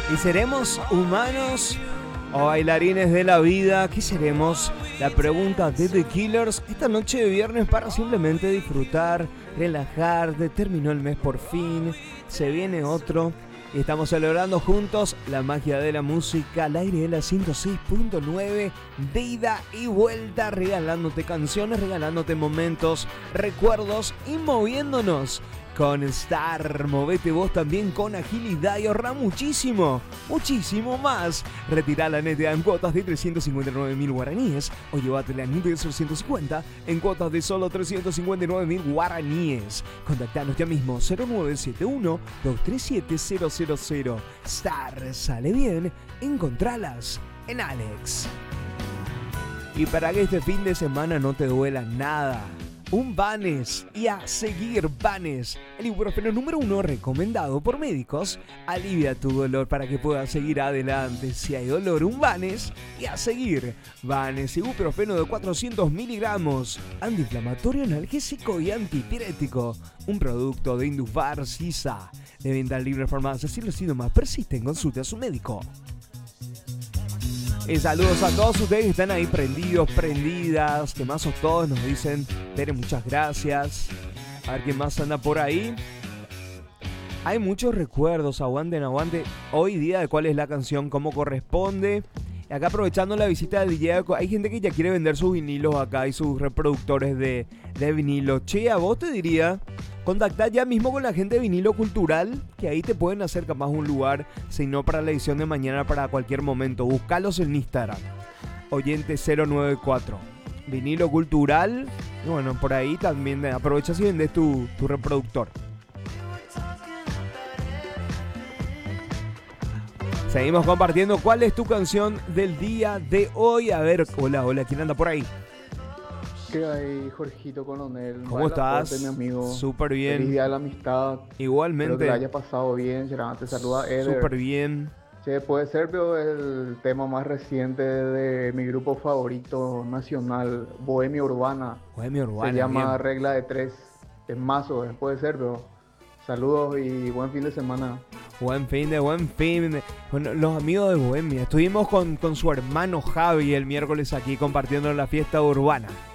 ¿Y seremos humanos o bailarines de la vida? ¿Qué seremos? La pregunta de The Killers esta noche de viernes para simplemente disfrutar, relajar. Terminó el mes por fin, se viene otro y estamos celebrando juntos la magia de la música al aire de la 106.9 de ida y vuelta, regalándote canciones, regalándote momentos, recuerdos y moviéndonos con Star. Movete vos también con agilidad y ahorra muchísimo, muchísimo más. Retirá la neta en cuotas de 359.000 guaraníes o llévatela en de 650 en cuotas de solo 359.000 guaraníes. Contactanos ya mismo 0971-237-000. Star sale bien, encontralas en Alex. Y para que este fin de semana no te duela nada, un Vans y a seguir Vans, el ibuprofeno número 1 recomendado por médicos. Alivia tu dolor para que puedas seguir adelante. Si hay dolor, un Vans y a seguir Vans, ibuprofeno de 400 miligramos, antiinflamatorio, analgésico y antipirético. Un producto de Indufar Sisa, de venta libre en farmacias. Si los síntomas persisten, consulte a su médico. Y saludos a todos ustedes que están ahí prendidos, prendidas, que más o todos nos dicen, Tere, muchas gracias. A ver quién más anda por ahí. Hay muchos recuerdos, aguanten. Hoy día de cuál es la canción, cómo corresponde. Y acá aprovechando la visita del DJ, hay gente que ya quiere vender sus vinilos acá y sus reproductores de vinilo. Che, a vos te diría, contactá ya mismo con la gente de Vinilo Cultural, que ahí te pueden hacer capaz un lugar, si no para la edición de mañana, para cualquier momento. Buscalos en Instagram, oyente 094, Vinilo Cultural. Y bueno, por ahí también aprovechas y vendes tu reproductor. Seguimos compartiendo cuál es tu canción del día de hoy. A ver, hola, ¿quién anda por ahí? ¿Qué hay, Jorgito Coronel? ¿Cómo estás? Mi amigo. Súper bien. Feliz día de la amistad. Igualmente. Espero que la haya pasado bien. Te saluda Eder. Súper bien. Che, puede ser, pero el tema más reciente de mi grupo favorito nacional, Bohemia Urbana. Bohemia Urbana. Se llama bien. Regla de Tres. Es mazo, puede ser, pero saludos y buen fin de semana. Buen fin de. Bueno, los amigos de Bohemia. Estuvimos con su hermano Javi el miércoles aquí compartiendo la fiesta urbana.